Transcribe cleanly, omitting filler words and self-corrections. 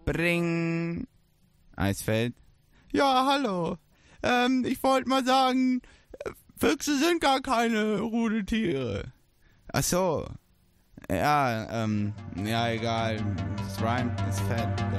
Bring. Eisfeld. Ja, hallo. Ich wollte mal sagen, Füchse sind gar keine Rudeltiere. Ach so. Ja, ja, egal. Das rhymt, ist fett.